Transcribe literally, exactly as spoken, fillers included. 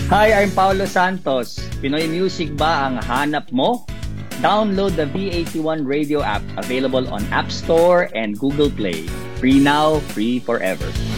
Hi, I'm Paulo Santos. Pinoy music ba ang hanap mo? Download the V eighty-one Radio app, available on App Store and Google Play. Free now, free forever.